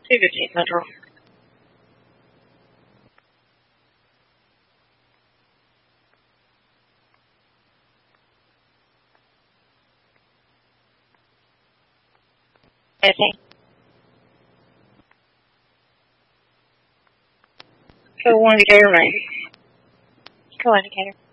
215 Central. Missing. Code 1 indicator remains. Code indicator.